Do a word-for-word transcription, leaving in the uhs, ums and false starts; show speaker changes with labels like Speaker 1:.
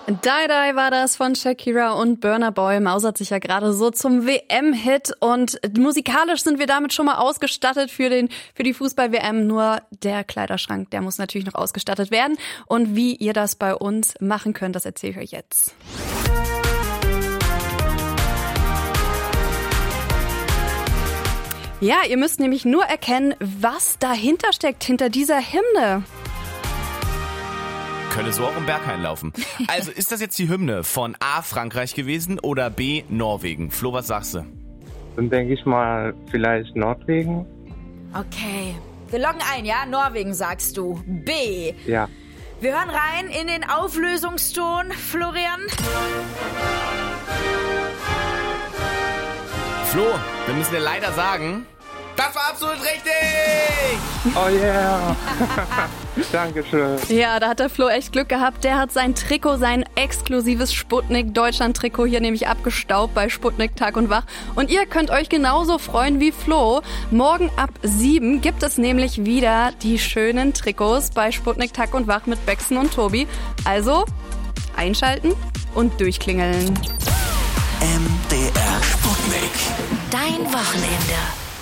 Speaker 1: Die Die war das von Shakira und Burna Boy. Mausert sich ja gerade so zum W M-Hit und musikalisch sind wir damit schon mal ausgestattet für den für die Fußball-W M. Nur der Kleiderschrank, der muss natürlich noch ausgestattet werden. Und wie ihr das bei uns machen könnt, das erzähle ich euch jetzt. Ja, ihr müsst nämlich nur erkennen, was dahinter steckt, hinter dieser Hymne.
Speaker 2: Könnte so auch im Berghain laufen. Also ist das jetzt die Hymne von A, Frankreich gewesen oder B, Norwegen? Flo, was sagst du?
Speaker 3: Dann denke ich mal vielleicht Norwegen.
Speaker 4: Okay, wir loggen ein, ja? Norwegen sagst du. B.
Speaker 3: Ja.
Speaker 4: Wir hören rein in den Auflösungston, Florian.
Speaker 2: Flo, wir müssen dir leider sagen, das war absolut richtig!
Speaker 3: Oh yeah! Dankeschön.
Speaker 1: Ja, da hat der Flo echt Glück gehabt. Der hat sein Trikot, sein exklusives Sputnik-Deutschland-Trikot hier nämlich abgestaubt bei Sputnik Tag und Wach. Und ihr könnt euch genauso freuen wie Flo. Morgen ab sieben gibt es nämlich wieder die schönen Trikots bei Sputnik Tag und Wach mit Bexen und Tobi. Also einschalten und durchklingeln.
Speaker 5: M D R Sputnik. Dein Wochenende.